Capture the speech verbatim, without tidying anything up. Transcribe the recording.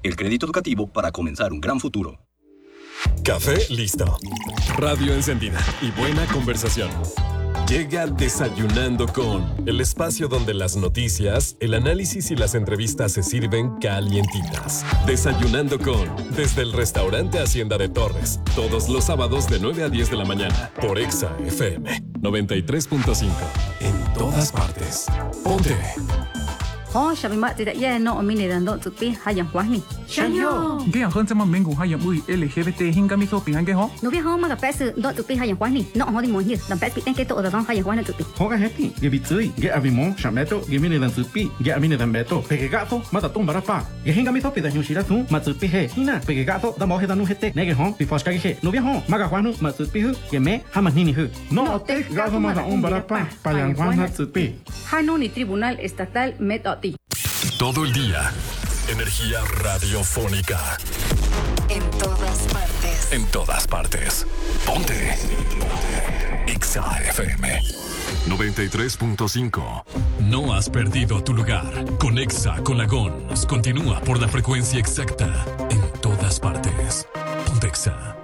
el crédito educativo para comenzar un gran futuro. Café listo. Radio encendida y buena conversación. Llega Desayunando con, el espacio donde las noticias, el análisis y las entrevistas se sirven calientitas. Desayunando con, desde el restaurante Hacienda de Torres, todos los sábados de nueve a diez de la mañana, por Exa F M noventa y tres punto cinco. En todas partes. Ponte. Oh, Shabby Mat tidak ya no omini dan dok tupi hayang kuah ni. Shanyo. Dia hon sama minggu hayang ui L G B T hingga mi sopi hange ho. No bia ho ma ka pes dok tupi hayang kuah ni. No ho di mo ni dan pes piteng ke to da dong hayang kuah na tupi. Ho ka heti, ge bitui, ge avimo, shameto, ge mini dan tupi, ge amini dan beto, pege gato, mata tum barapa. Ge hinga mi sopi da nyushira tu, ma tupi he, hina, pege gato, da mo he da nu hete, nege ho, pi foska ge he. No bia ho, ma ka kuah nu, ma tupi hu, ge me, ha ma nini hu. No ote, gato ma da um barapa, payang kuah na tupi. Hano ni Tribunal Estatal Metoti. Todo el día. Energía radiofónica. En todas partes. En todas partes. Ponte. Exa F M noventa y tres punto cinco. No has perdido tu lugar. Con Exa con la Gons. Continúa por la frecuencia exacta. En todas partes. Ponte Exa.